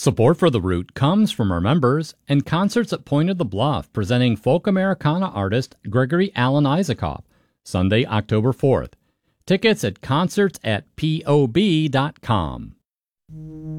Support for The Root comes from our members and concerts at Point of the Bluff presenting folk Americana artist Gregory Alan Isaacoff, Sunday, October 4th. Tickets at concerts@pob.com.